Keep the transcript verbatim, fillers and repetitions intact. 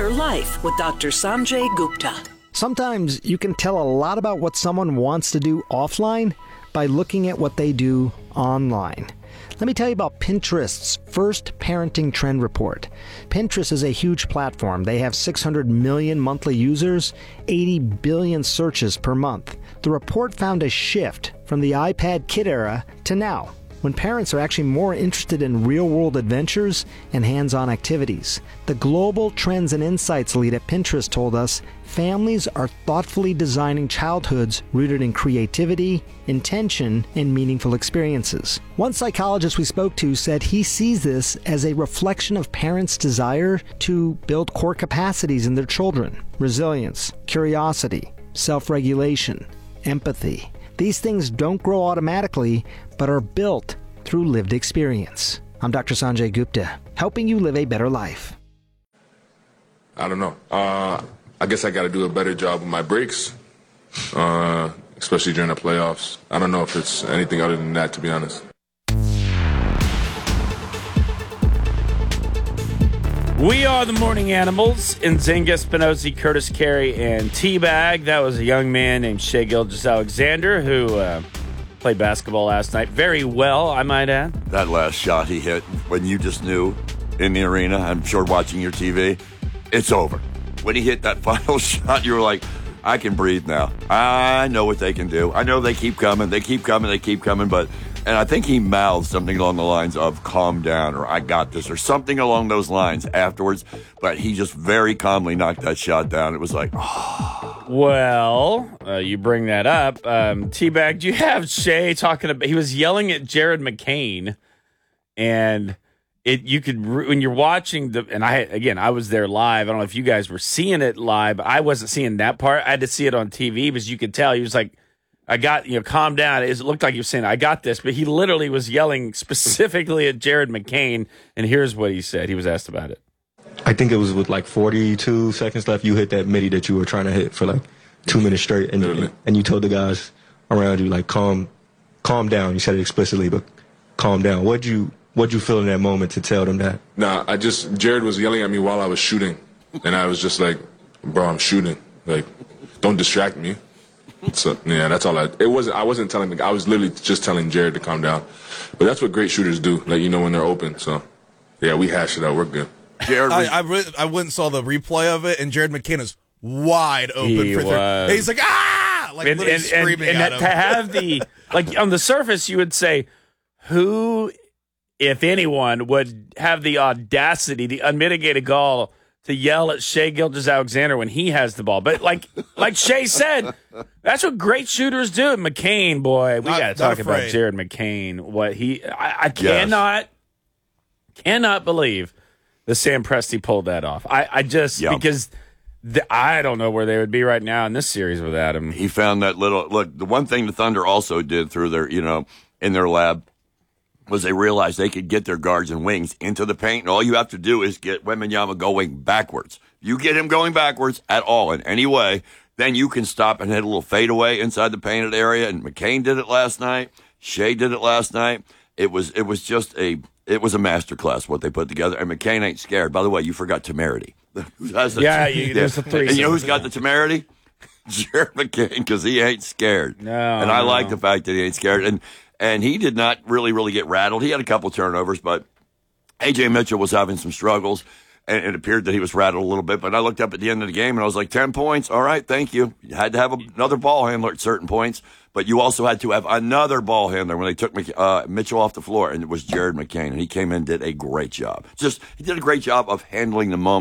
Better Life with Doctor Sanjay Gupta. Sometimes you can tell a lot about what someone wants to do offline by looking at what they do online. Let me tell you about Pinterest's first parenting trend report. Pinterest is a huge platform. They have six hundred million monthly users, eighty billion searches per month. The report found a shift from the iPad kid era to now, when parents are actually more interested in real-world adventures and hands-on activities. The Global Trends and Insights lead at Pinterest told us families are thoughtfully designing childhoods rooted in creativity, intention, and meaningful experiences. One psychologist we spoke to said he sees this as a reflection of parents' desire to build core capacities in their children: resilience, curiosity, self-regulation, empathy. These things don't grow automatically, but are built through lived experience. I'm Doctor Sanjay Gupta, helping you live a better life. I don't know. Uh, I guess I got to do a better job with my breaks, uh, especially during the playoffs. I don't know if it's anything other than that, to be honest. We are the Morning Animals, and Zenga Spinozzi, Curtis Carey, and T-Bag. That was a young man named Shai Gilgeous-Alexander who uh, played basketball last night very well, I might add. That last shot he hit, when you just knew in the arena, I'm sure watching your T V, it's over. When he hit that final shot, you were like, I can breathe now. I know what they can do. I know they keep coming, they keep coming, they keep coming, but... And I think he mouthed something along the lines of calm down or I got this or something along those lines afterwards. But he just very calmly knocked that shot down. It was like, oh. Well, uh, you bring that up. Um, T-Bag, do you have Shai talking about, he was yelling at Jared McCain, and it you could, when you're watching the, and I, again, I was there live. I don't know if you guys were seeing it live, but I wasn't seeing that part. I had to see it on T V because you could tell he was like, I got, you know, calm down. It looked like he was saying, I got this, but he literally was yelling specifically at Jared McCain, and here's what he said. He was asked about it. I think it was with like forty-two seconds left, you hit that midi that you were trying to hit for like two minutes straight, and, and, and you told the guys around you, like, calm calm down. You said it explicitly, but calm down. What'd you, what'd you feel in that moment to tell them that? Nah, I just, Jared was yelling at me while I was shooting, and I was just like, bro, I'm shooting. Like, don't distract me. So yeah, that's all I. It wasn't. I wasn't telling the. I was literally just telling Jared to calm down. But that's what great shooters do. Like, you know, when they're open. So yeah, we hashed it out. We're good. Jared, I I, re- I went and saw the replay of it, and Jared McCain is wide open He for was. three. He's like, ah, like And, literally and, screaming and, and at to him. have the, like, on the surface, you would say, who, if anyone, would have the audacity, the unmitigated gall to yell at Shai Gilgeous-Alexander when he has the ball. But like like Shai said, that's what great shooters do. McCain, boy, we Not- got to not talk about afraid. Jared McCain. What he, I, I Yes. cannot, cannot believe that Sam Presti pulled that off. I, I just, Yep. because the, I don't know where they would be right now in this series without him. he found that little look. The one thing the Thunder also did through their, you know, in their lab was they realized they could get their guards and wings into the paint, and all you have to do is get Wembanyama going backwards. You get him going backwards at all in any way, then you can stop and hit a little fadeaway inside the painted area. And McCain did it last night. Shai did it last night. It was it was just a it was a masterclass what they put together. And McCain ain't scared. By the way, you forgot temerity. Yeah, you- there's the three And you know who's seconds. got the temerity? Jared McCain, because he ain't scared. No, and I no. like the fact that he ain't scared. And and he did not really, really get rattled. He had a couple turnovers, but A J Mitchell was having some struggles, and it appeared that he was rattled a little bit. But I looked up at the end of the game, and I was like, ten points. All right, thank you. You had to have another ball handler at certain points, but you also had to have another ball handler when they took Mc- uh, Mitchell off the floor, and it was Jared McCain, and he came in and did a great job. Just he did a great job of handling the moment.